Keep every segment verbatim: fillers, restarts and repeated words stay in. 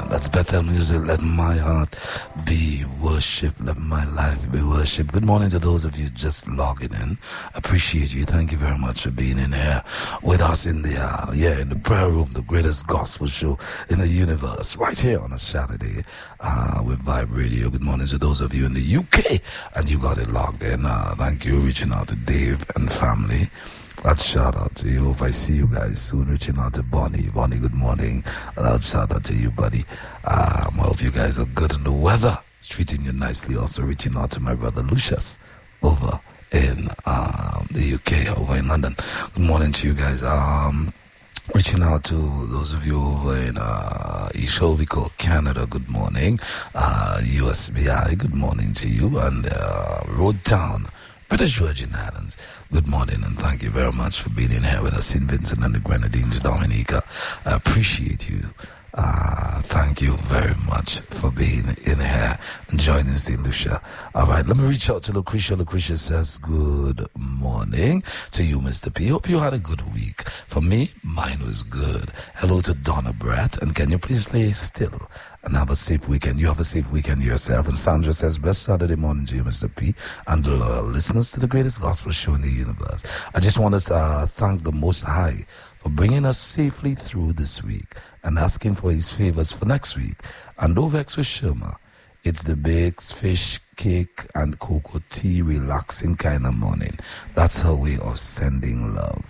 That's Bethel Music. Let my heart be worship. Let my life be worship. Good morning to those of you just logging in. Appreciate you. Thank you very much for being in here with us in the, uh, yeah, in the prayer room, the greatest gospel show in the universe, right here on a Saturday, uh, with Vibe Radio. Good morning to those of you in the U K, and you got it logged in. Uh, thank you. Reaching out to Dave and family. Loud shout out to you. If I see you guys soon, reaching out to Bonnie. Bonnie, good morning. Loud shout out to you, buddy. Um, I hope you guys are good in the weather. It's treating you nicely. Also reaching out to my brother Lucius over in um, the U K, over in London. Good morning to you guys. Um, reaching out to those of you over in uh, Etobicoke, Canada. Good morning. Uh, U S B I, good morning to you. And uh, Road Town, British Virgin Islands. Good morning and thank you very much for being in here with us, Saint Vincent and the Grenadines, Dominica. I appreciate you. Uh, thank you very much for being in here and joining Saint Lucia. All right, let me reach out to Lucretia. Lucretia says, good morning to you, Mister P. Hope you had a good week. For me, mine was good. Hello to Donna Bratt. And can you please play Still? And have a safe weekend. You have a safe weekend yourself. And Sandra says, best Saturday morning to you, Mister P, and the loyal listeners to the greatest gospel show in the universe. I just want to uh, thank the Most High for bringing us safely through this week and asking for his favors for next week. And don't vex with Sherma. It's the bakes, fish, cake, and cocoa tea relaxing kind of morning. That's her way of sending love.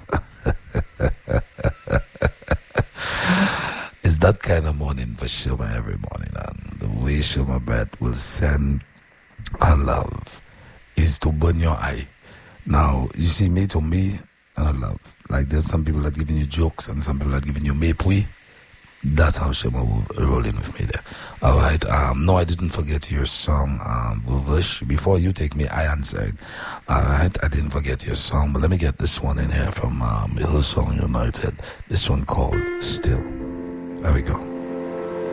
It's that kind of morning for Shilma every morning, and the way Shilma Brett will send her love is to burn your eye. Now, you see, me to me, and I love. Like, there's some people that giving you jokes, and some people that giving you mapui. That's how Shilma will roll in with me there. All right. Um, no, I didn't forget your song, um, Vuvush. Before you take me, I answered. All right. I didn't forget your song, but let me get this one in here from um, Hillsong United. This one called Still. There we go.